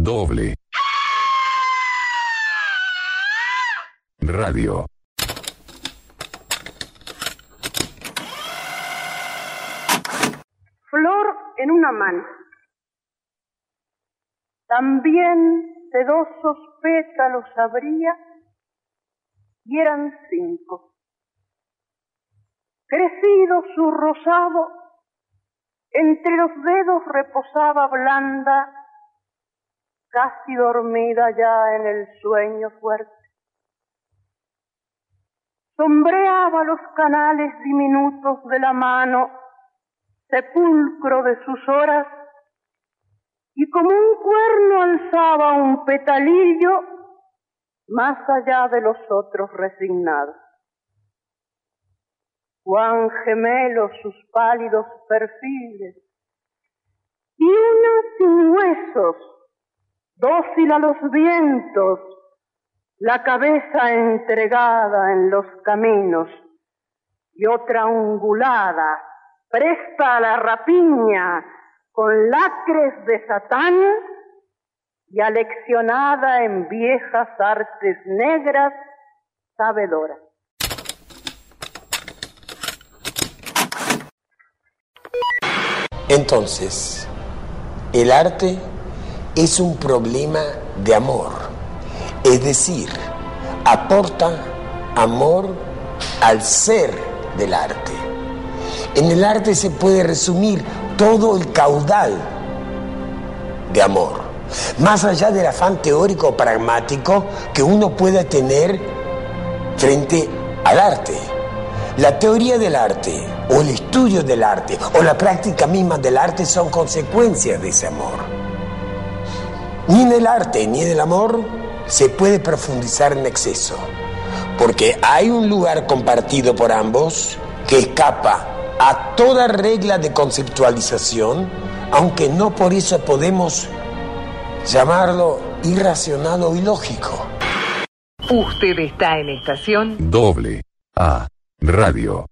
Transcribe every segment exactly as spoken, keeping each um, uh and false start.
Doble. Radio. Flor en una mano. También sedosos pétalos abría y eran cinco. Crecido su rosado, entre los dedos reposaba blanda, casi dormida ya en el sueño fuerte. Sombreaba los canales diminutos de la mano, sepulcro de sus horas, y como un cuerno alzaba un petalillo más allá de los otros resignados. Cuán gemelos sus pálidos perfiles, y una sin huesos, dócil a los vientos, la cabeza entregada en los caminos, y otra ungulada, presta a la rapiña, con lacres de Satán, y aleccionada en viejas artes negras, sabedora. Entonces, el arte es un problema de amor, es decir, aporta amor al ser del arte. En el arte se puede resumir todo el caudal de amor, más allá del afán teórico o pragmático que uno pueda tener frente al arte. La teoría del arte, o el estudio del arte, o la práctica misma del arte son consecuencias de ese amor. Ni en el arte ni en el amor se puede profundizar en exceso, porque hay un lugar compartido por ambos que escapa a toda regla de conceptualización, aunque no por eso podemos llamarlo irracional o ilógico. Usted está en estación Doble A Radio.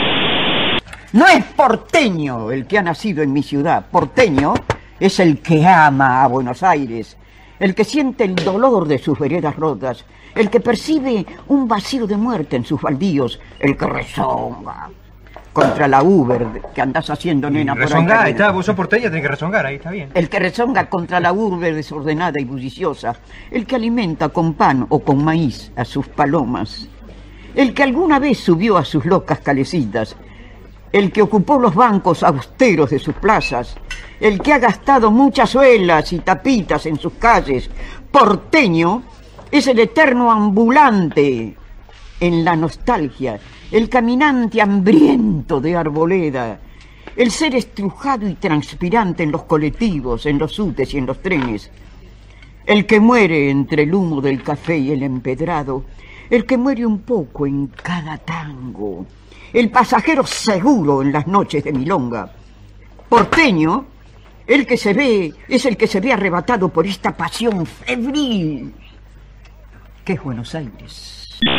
No es porteño el que ha nacido en mi ciudad. Porteño es el que ama a Buenos Aires, el que siente el dolor de sus veredas rotas, el que percibe un vacío de muerte en sus baldíos, el que rezonga contra la Uber que andás haciendo, nena. Por rezonga, ahí está, vos sos porteña, tenés que rezongar, ahí está bien. El que rezonga contra la urbe desordenada y bulliciosa, el que alimenta con pan o con maíz a sus palomas, el que alguna vez subió a sus locas calecitas, el que ocupó los bancos austeros de sus plazas, el que ha gastado muchas suelas y tapitas en sus calles. Porteño es el eterno ambulante en la nostalgia, el caminante hambriento de arboleda, el ser estrujado y transpirante en los colectivos, en los subtes y en los trenes, el que muere entre el humo del café y el empedrado, el que muere un poco en cada tango, el pasajero seguro en las noches de milonga. Porteño, el que se ve, es el que se ve arrebatado por esta pasión febril que es Buenos Aires.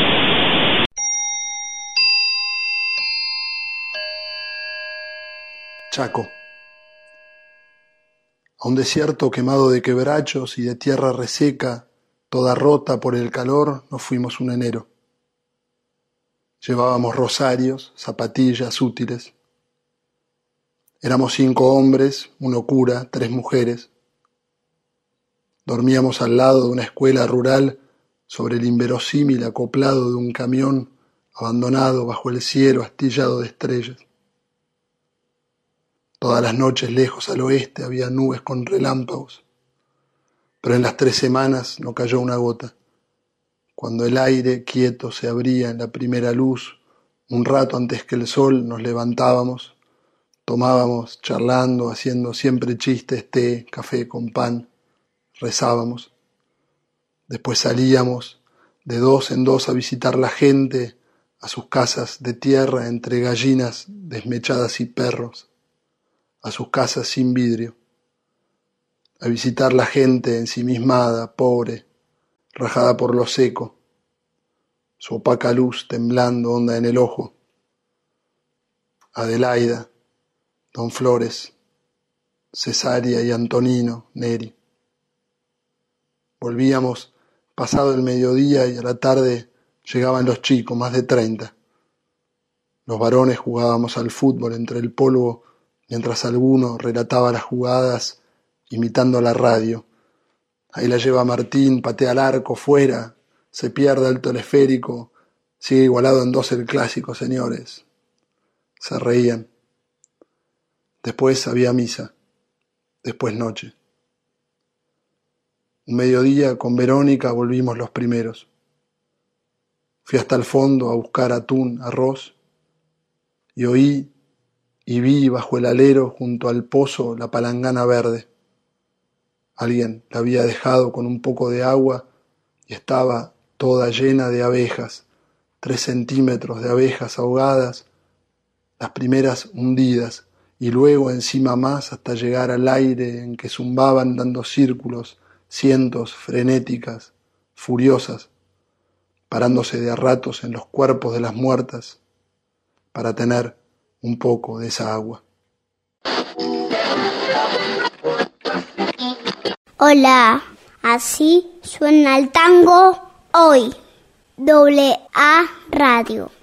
Chaco. A un desierto quemado de quebrachos y de tierra reseca, toda rota por el calor, nos fuimos un enero. Llevábamos rosarios, zapatillas útiles. Éramos cinco hombres, uno cura, tres mujeres. Dormíamos al lado de una escuela rural sobre el inverosímil acoplado de un camión abandonado bajo el cielo astillado de estrellas. Todas las noches lejos al oeste había nubes con relámpagos, pero en las tres semanas no cayó una gota. Cuando el aire quieto se abría en la primera luz, un rato antes que el sol, nos levantábamos, tomábamos, charlando, haciendo siempre chistes, té, café con pan, rezábamos. Después salíamos de dos en dos a visitar la gente, a sus casas de tierra entre gallinas desmechadas y perros, a sus casas sin vidrio, a visitar la gente ensimismada, pobre, rajada por lo seco, su opaca luz temblando honda en el ojo. Adelaida, Don Flores, Cesaria y Antonino, Neri. Volvíamos pasado el mediodía y a la tarde llegaban los chicos, más de treinta. Los varones jugábamos al fútbol entre el polvo, mientras alguno relataba las jugadas imitando la radio. Ahí la lleva Martín, patea al arco, fuera, se pierde el teleférico, sigue igualado en dos el clásico, señores. Se reían. Después había misa, después noche. Un mediodía con Verónica volvimos los primeros. Fui hasta el fondo a buscar atún, arroz, y oí y vi bajo el alero junto al pozo la palangana verde. Alguien la había dejado con un poco de agua y estaba toda llena de abejas, tres centímetros de abejas ahogadas, las primeras hundidas, y luego encima más hasta llegar al aire en que zumbaban dando círculos, cientos, frenéticas, furiosas, parándose de a ratos en los cuerpos de las muertas para tener un poco de esa agua. Hola, así suena el tango hoy. Doble A Radio.